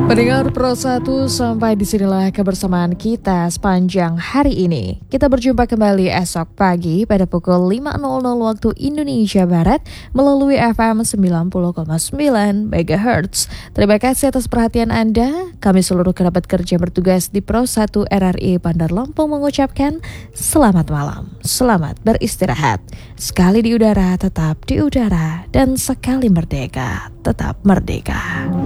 Pendengar Pro 1, sampai disinilah kebersamaan kita sepanjang hari ini. Kita berjumpa kembali esok pagi pada pukul 5.00 waktu Indonesia Barat melalui FM 90,9 MHz. Terima kasih atas perhatian Anda. Kami seluruh kerabat kerja bertugas di Pro 1 RRI Bandar Lampung mengucapkan selamat malam, selamat beristirahat. Sekali di udara, tetap di udara, dan sekali merdeka, tetap merdeka.